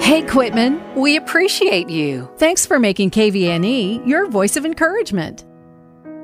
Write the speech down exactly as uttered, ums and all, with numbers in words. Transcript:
Hey, Quitman, we appreciate you. Thanks for making K V N E your voice of encouragement.